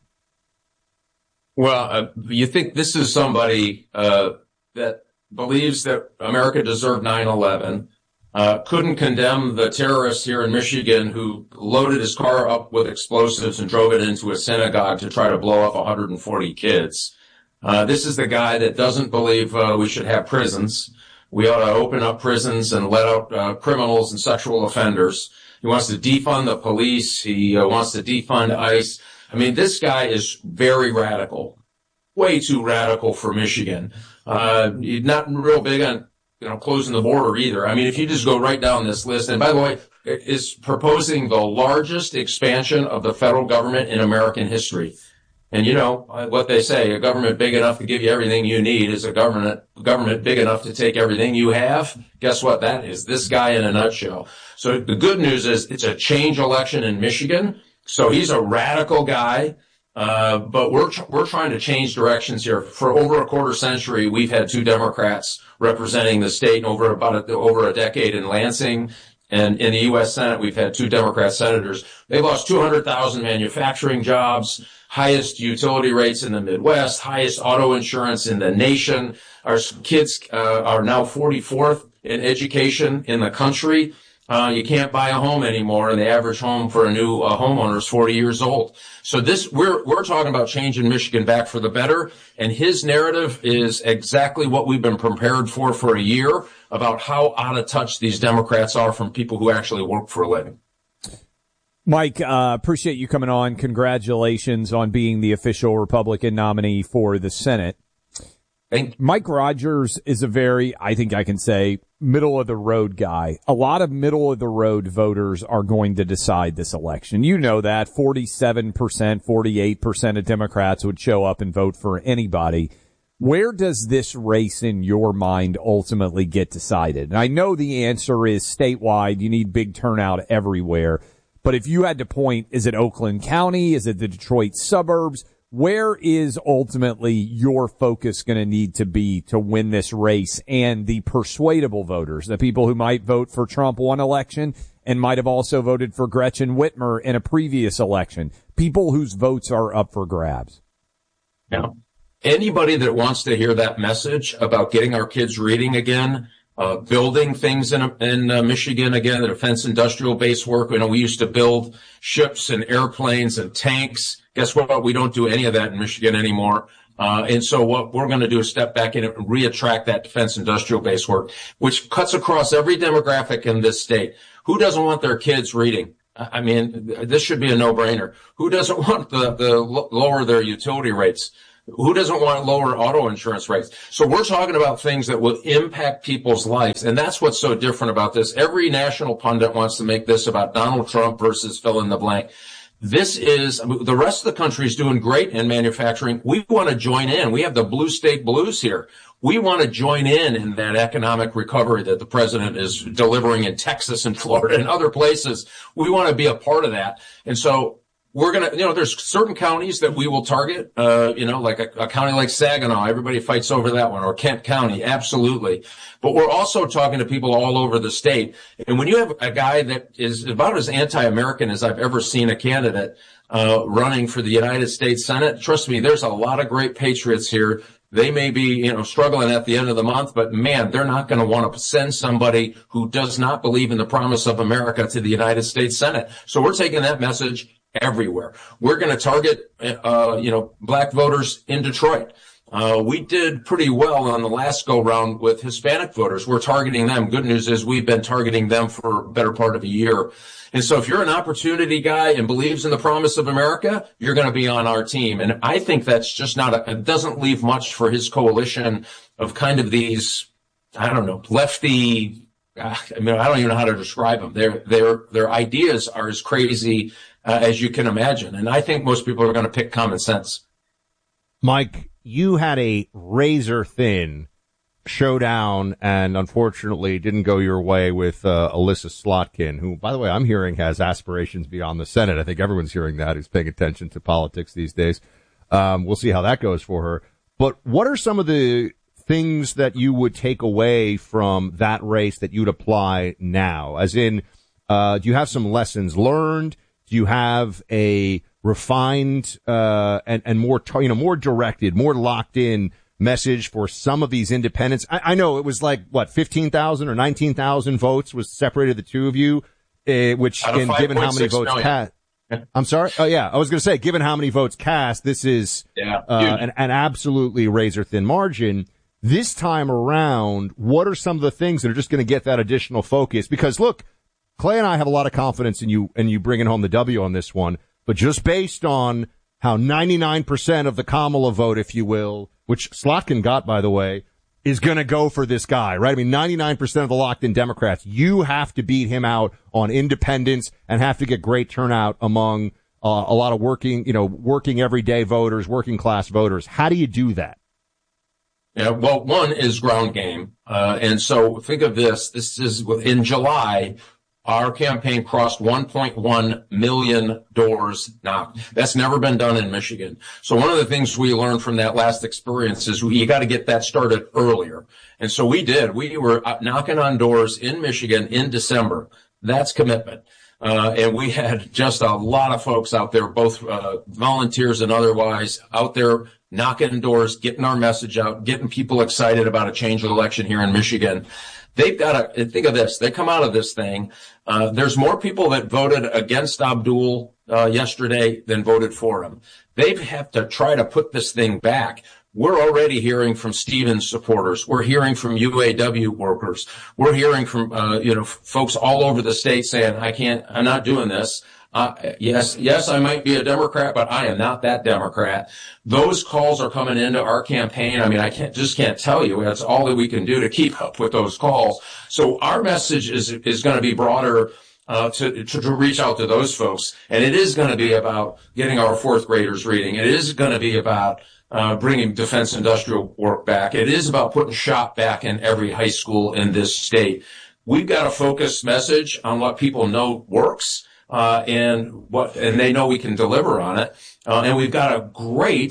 Well, you think this is somebody that believes that America deserved 9/11, couldn't condemn the terrorist here in Michigan who loaded his car up with explosives and drove it into a synagogue to try to blow up 140 kids. This is the guy that doesn't believe we should have prisons. We ought to open up prisons and let out criminals and sexual offenders. He wants to defund the police. He wants to defund ICE. I mean, this guy is very radical, way too radical for Michigan. He's not real big on, closing the border either. I mean, if you just go right down this list, and by the way, is proposing the largest expansion of the federal government in American history. And what they say, a government big enough to give you everything you need is a government big enough to take everything you have. Guess what that is? This guy in a nutshell. So the good news is it's a change election in Michigan. So he's a radical guy. But we're trying to change directions here. For over a quarter century, we've had two Democrats representing the state, over a decade in Lansing. And in the U.S. Senate, we've had two Democrat senators. They lost 200,000 manufacturing jobs, highest utility rates in the Midwest, highest auto insurance in the nation. Our kids are now 44th in education in the country. You can't buy a home anymore, and the average home for a new homeowner is 40 years old. So we're talking about changing Michigan back for the better, and his narrative is exactly what we've been prepared for a year, about how out of touch these Democrats are from people who actually work for a living. Mike, appreciate you coming on. Congratulations on being the official Republican nominee for the Senate. Mike Rogers is a very, I think I can say, middle-of-the-road guy. A lot of middle-of-the-road voters are going to decide this election. You know that. 47%, 48% of Democrats would show up and vote for anybody. Where does this race in your mind ultimately get decided? And I know the answer is statewide. You need big turnout everywhere. But if you had to point, is it Oakland County? Is it the Detroit suburbs? Where is ultimately your focus going to need to be to win this race, and the persuadable voters, the people who might vote for Trump one election and might have also voted for Gretchen Whitmer in a previous election. People whose votes are up for grabs. Yeah. Anybody that wants to hear that message about getting our kids reading again, building things in Michigan again, the defense industrial base work. You know, we used to build ships and airplanes and tanks. Guess what? We don't do any of that in Michigan anymore. And so what we're going to do is step back in and reattract that defense industrial base work, which cuts across every demographic in this state. Who doesn't want their kids reading? I mean, this should be a no-brainer. Who doesn't want the lower their utility rates? Who doesn't want lower auto insurance rates? So we're talking about things that will impact people's lives. And that's what's so different about this. Every national pundit wants to make this about Donald Trump versus fill in the blank. This is, the rest of the country is doing great in manufacturing. We want to join in. We have the blue state blues here. We want to join in that economic recovery that the president is delivering in Texas and Florida and other places. We want to be a part of that. And so we're going to, there's certain counties that we will target, like a county like Saginaw. Everybody fights over that one, or Kent County. Absolutely. But we're also talking to people all over the state. And when you have a guy that is about as anti-American as I've ever seen a candidate, running for the United States Senate, trust me, there's a lot of great patriots here. They may be, struggling at the end of the month, but man, they're not going to want to send somebody who does not believe in the promise of America to the United States Senate. So we're taking that message everywhere. We're going to target, black voters in Detroit. We did pretty well on the last go round with Hispanic voters. We're targeting them. Good news is we've been targeting them for a better part of a year. And so if you're an opportunity guy and believes in the promise of America, you're going to be on our team. And I think that's just it doesn't leave much for his coalition of kind of these, lefty, I don't even know how to describe them. Their ideas are as crazy as you can imagine. And I think most people are going to pick common sense. Mike, you had a razor thin showdown and unfortunately didn't go your way with Alyssa Slotkin, who, by the way, I'm hearing has aspirations beyond the Senate. I think everyone's hearing that who's paying attention to politics these days. We'll see how that goes for her. But what are some of the things that you would take away from that race that you'd apply now? As in, do you have some lessons learned? Do you have a refined and more more directed, more locked in message for some of these independents? I know it was 15,000 or 19,000 votes was separated the two of you, which given how many votes cast. I'm sorry. Oh yeah, I was going to say, given how many votes cast, this is an absolutely razor thin margin. This time around, what are some of the things that are just going to get that additional focus? Because look, Clay and I have a lot of confidence in you bringing home the W on this one, but just based on how 99% of the Kamala vote, if you will, which Slotkin got, by the way, is going to go for this guy, right? I mean, 99% of the locked-in Democrats, you have to beat him out on independents and have to get great turnout among a lot of working everyday voters, working class voters. How do you do that? Yeah, well, one is ground game. And so think of this. This is in July. Our campaign crossed 1.1 million doors knocked. That's never been done in Michigan. So one of the things we learned from that last experience is you got to get that started earlier. And so we did. We were knocking on doors in Michigan in December. That's commitment. And we had just a lot of folks out there, both volunteers and otherwise, out there knocking doors, getting our message out, getting people excited about a change of election here in Michigan. They've got to think of this. They come out of this thing. There's more people that voted against Abdul yesterday than voted for him. They have to try to put this thing back. We're already hearing from Stevens supporters. We're hearing from UAW workers. We're hearing from folks all over the state saying, I'm not doing this. Yes, I might be a Democrat, but I am not that Democrat. Those calls are coming into our campaign. I mean, I can't tell you. That's all that we can do to keep up with those calls. So our message is going to be broader, to reach out to those folks. And it is going to be about getting our fourth graders reading. It is going to be about bringing defense industrial work back. It is about putting SHOP back in every high school in this state. We've got a focused message on what people know works. And they know we can deliver on it. And we've got a great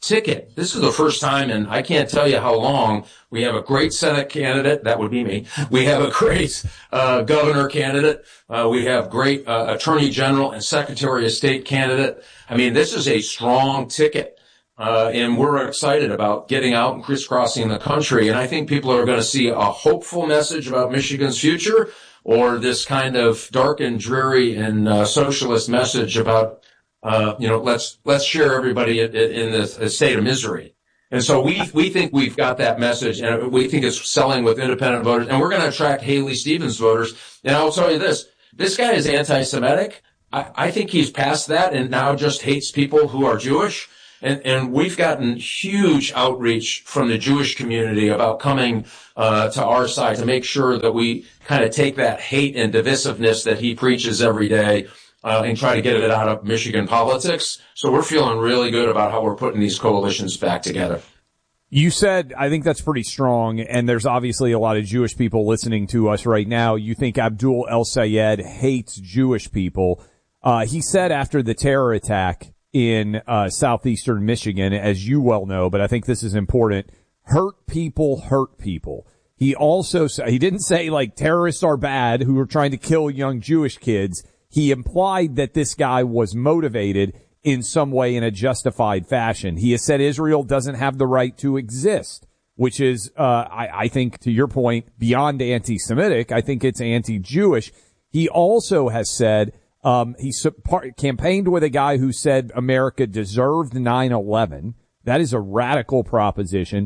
ticket. This is the first time, and I can't tell you how long, we have a great Senate candidate. That would be me. We have a great governor candidate. We have great Attorney General and Secretary of State candidate. I mean, this is a strong ticket. And we're excited about getting out and crisscrossing the country. And I think people are going to see a hopeful message about Michigan's future, or this kind of dark and dreary and socialist message about, let's share everybody in the state of misery. And so we think we've got that message, and we think it's selling with independent voters, and we're going to attract Haley Stevens voters. And I'll tell you this guy is anti-Semitic. I think he's past that and now just hates people who are Jewish. And we've gotten huge outreach from the Jewish community about coming to our side to make sure that we kind of take that hate and divisiveness that he preaches every day and try to get it out of Michigan politics. So we're feeling really good about how we're putting these coalitions back together. You said, I think that's pretty strong, and there's obviously a lot of Jewish people listening to us right now. You think Abdul El-Sayed hates Jewish people. He said after the terror attack in southeastern Michigan, as you well know, but I think this is important, hurt people. He also said, he didn't say like terrorists are bad who are trying to kill young Jewish kids. He implied that this guy was motivated in some way in a justified fashion. He has said Israel doesn't have the right to exist, which is, I think, to your point, beyond anti-Semitic. I think it's anti-Jewish. He also has said, he campaigned with a guy who said America deserved 9/11. That is a radical proposition.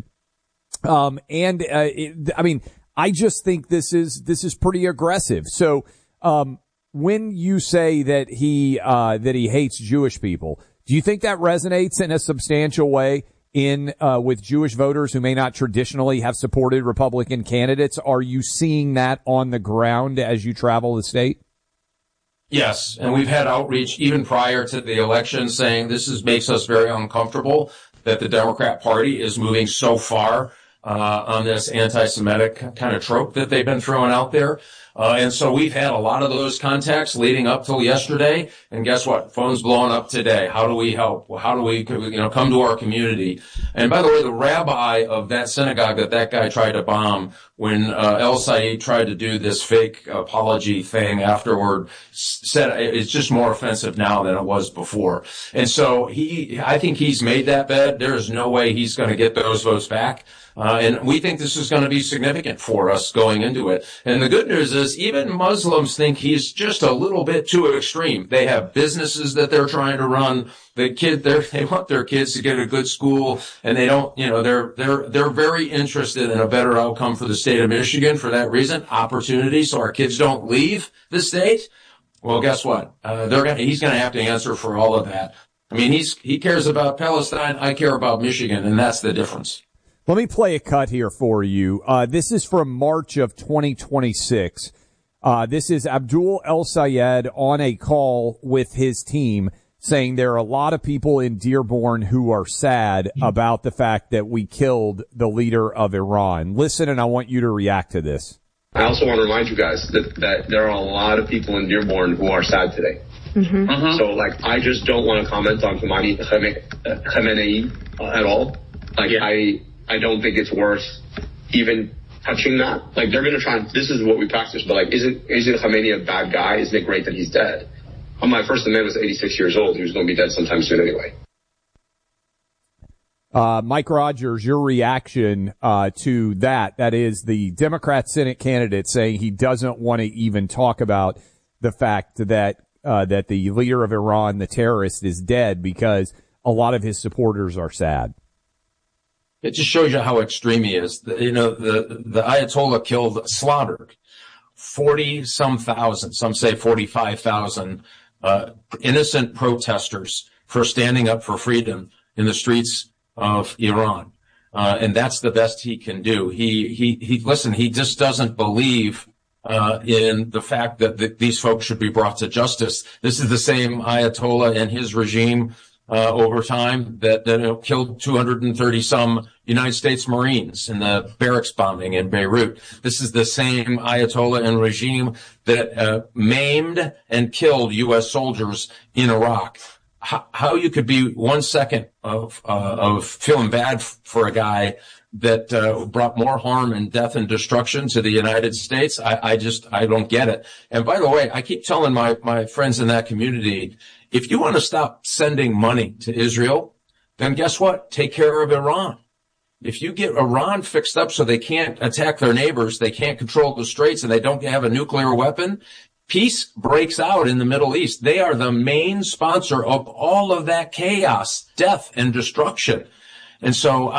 I just think this is pretty aggressive. So, when you say that he hates Jewish people, do you think that resonates in a substantial way with Jewish voters who may not traditionally have supported Republican candidates? Are you seeing that on the ground as you travel the state? Yes, and we've had outreach even prior to the election saying this makes us very uncomfortable that the Democrat Party is moving so far on this anti-Semitic kind of trope that they've been throwing out there. And so we've had a lot of those contacts leading up till yesterday. And guess what? Phone's blowing up today. How do we help? How do we, come to our community? And by the way, the rabbi of that synagogue that guy tried to bomb when El-Sayed tried to do this fake apology thing afterward said it's just more offensive now than it was before. And so I think he's made that bet. There is no way he's going to get those votes back. And we think this is going to be significant for us going into it. And the good news is even Muslims think he's just a little bit too extreme. They have businesses that they're trying to run. They want their kids to get a good school, and they don't, they're very interested in a better outcome for the state of Michigan for that reason, opportunity, so our kids don't leave the state. Well, guess what? He's going to have to answer for all of that. I mean, he cares about Palestine. I care about Michigan, and that's the difference. Let me play a cut here for you. This is from March of 2026. This is Abdul El-Sayed on a call with his team saying there are a lot of people in Dearborn who are sad about the fact that we killed the leader of Iran. Listen, and I want you to react to this. I also want to remind you guys that there are a lot of people in Dearborn who are sad today. Mm-hmm. Mm-hmm. So, I just don't want to comment on Khamenei at all. I don't think it's worth even touching that. They're going to try and, this is what we practice, but isn't Khamenei a bad guy? Isn't it great that he's dead? My first amendment was 86 years old. He was going to be dead sometime soon anyway. Mike Rogers, your reaction to that is the Democrat Senate candidate saying he doesn't want to even talk about the fact that the leader of Iran, the terrorist, is dead because a lot of his supporters are sad. It just shows you how extreme he is. The Ayatollah slaughtered 40-some thousand, some say 45,000, innocent protesters for standing up for freedom in the streets of Iran. And that's the best he can do. He just doesn't believe in the fact that these folks should be brought to justice. This is the same Ayatollah and his regime over time that killed 230-some United States Marines in the barracks bombing in Beirut. This is the same Ayatollah and regime that maimed and killed U.S. soldiers in Iraq. how you could be 1 second of feeling bad for a guy that brought more harm and death and destruction to the United States. I don't get it. And by the way, I keep telling my friends in that community, if you want to stop sending money to Israel, then guess what? Take care of Iran. If you get Iran fixed up so they can't attack their neighbors, they can't control the straits, and they don't have a nuclear weapon, peace breaks out in the Middle East. They are the main sponsor of all of that chaos, death, and destruction. And so,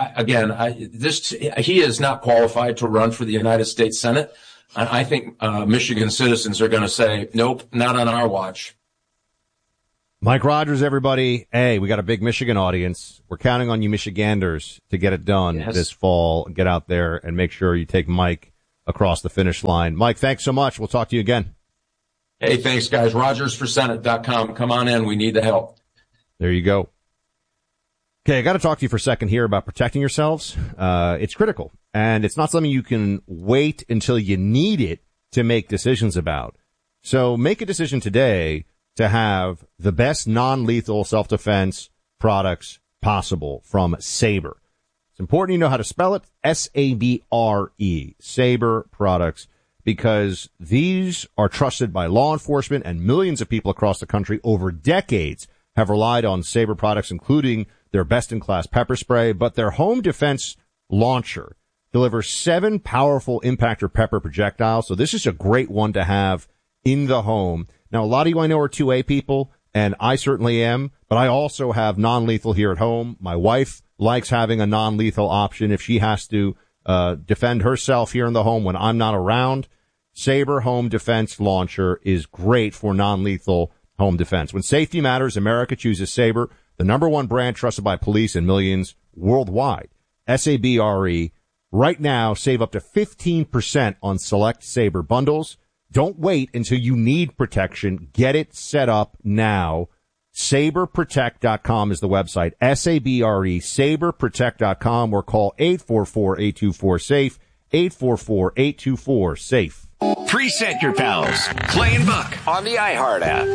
he is not qualified to run for the United States Senate. I think Michigan citizens are going to say, nope, not on our watch. Mike Rogers, everybody. Hey, we got a big Michigan audience. We're counting on you Michiganders to get it done this fall. Get out there and make sure you take Mike across the finish line. Mike, thanks so much. We'll talk to you again. Hey, thanks, guys. RogersForSenate.com. Come on in. We need the help. There you go. Okay, I got to talk to you for a second here about protecting yourselves. It's critical, and it's not something you can wait until you need it to make decisions about. So make a decision today to have the best non-lethal self-defense products possible from Sabre. It's important you know how to spell it, S-A-B-R-E, Sabre products, because these are trusted by law enforcement, and millions of people across the country over decades have relied on Sabre products, including their best-in-class pepper spray. But their home defense launcher delivers 7 powerful impactor pepper projectiles, so this is a great one to have in the home. Now, a lot of you I know are 2A people, and I certainly am, but I also have non-lethal here at home. My wife likes having a non-lethal option if she has to defend herself here in the home when I'm not around. Sabre Home Defense Launcher is great for non-lethal home defense. When safety matters, America chooses Sabre, the #1 brand trusted by police and millions worldwide. S-A-B-R-E. Right now, save up to 15% on select Sabre bundles. Don't wait until you need protection. Get it set up now. SabreProtect.com is the website. S-A-B-R-E, SabreProtect.com, or call 844-824-SAFE, 844-824-SAFE. Preset your pals. Clay and Buck on the iHeart app.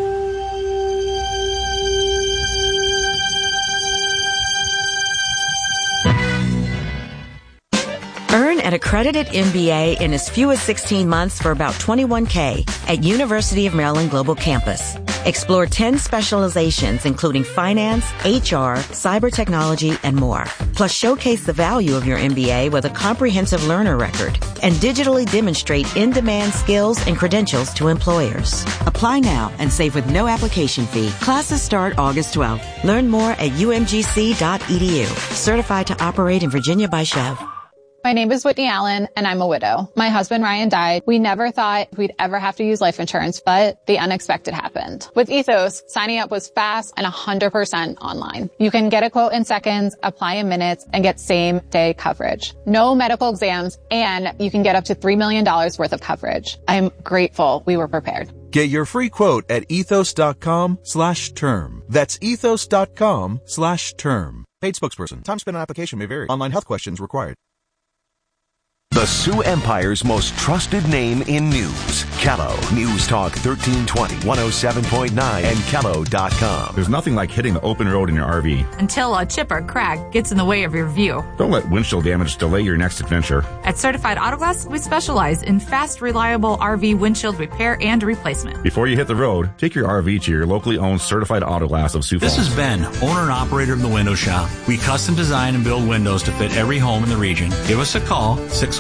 Earn an accredited MBA in as few as 16 months for about $21K at University of Maryland Global Campus. Explore 10 specializations, including finance, HR, cyber technology, and more. Plus, showcase the value of your MBA with a comprehensive learner record and digitally demonstrate in-demand skills and credentials to employers. Apply now and save with no application fee. Classes start August 12th. Learn more at umgc.edu. Certified to operate in Virginia by Chev. My name is Whitney Allen, and I'm a widow. My husband, Ryan, died. We never thought we'd ever have to use life insurance, but the unexpected happened. With Ethos, signing up was fast and 100% online. You can get a quote in seconds, apply in minutes, and get same-day coverage. No medical exams, and you can get up to $3 million worth of coverage. I'm grateful we were prepared. Get your free quote at ethos.com/term. That's ethos.com/term. Paid spokesperson. Time spent on application may vary. Online health questions required. The Sioux Empire's most trusted name in news. Kello. News Talk 1320, 107.9, and Kello.com. There's nothing like hitting the open road in your RV. Until a chip or crack gets in the way of your view. Don't let windshield damage delay your next adventure. At Certified Auto Glass, we specialize in fast, reliable RV windshield repair and replacement. Before you hit the road, take your RV to your locally owned Certified Auto Glass of Sioux Falls. This is Ben, owner and operator of The Window Shop. We custom design and build windows to fit every home in the region. Give us a call,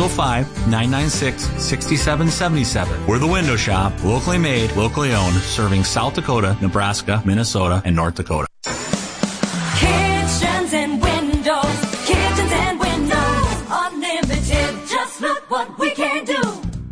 605-996-6777. We're The Window Shop, locally made, locally owned, serving South Dakota, Nebraska, Minnesota, and North Dakota. Kitchens and windows, unlimited. Just look what we can do.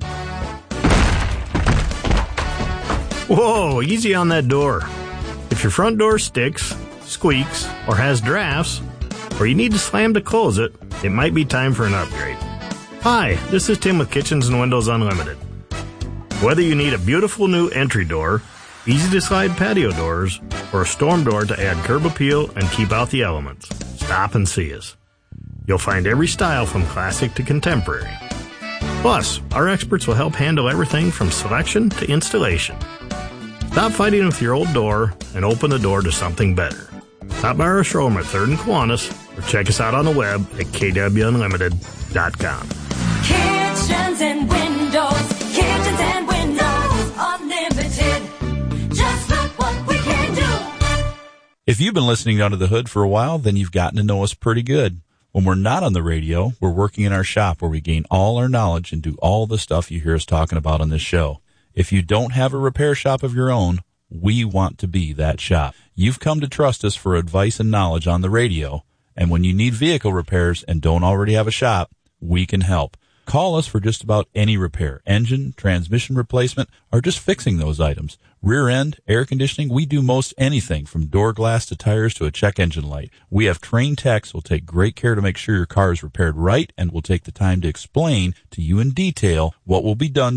Whoa, easy on that door. If your front door sticks, squeaks, or has drafts, or you need to slam to close it, it might be time for an upgrade. Hi, this is Tim with Kitchens and Windows Unlimited. Whether you need a beautiful new entry door, easy-to-slide patio doors, or a storm door to add curb appeal and keep out the elements, stop and see us. You'll find every style from classic to contemporary. Plus, our experts will help handle everything from selection to installation. Stop fighting with your old door and open the door to something better. Stop by our showroom at 3rd and Kiwanis or check us out on the web at kwunlimited.com. Kitchens and windows, unlimited. Just look what we can do. If you've been listening to Under the Hood for a while, then you've gotten to know us pretty good. When we're not on the radio, we're working in our shop where we gain all our knowledge and do all the stuff you hear us talking about on this show. If you don't have a repair shop of your own, we want to be that shop. You've come to trust us for advice and knowledge on the radio, and when you need vehicle repairs and don't already have a shop, we can help. Call us for just about any repair, engine, transmission replacement, or just fixing those items. Rear end, air conditioning, we do most anything from door glass to tires to a check engine light. We have trained techs who will take great care to make sure your car is repaired right and will take the time to explain to you in detail what will be done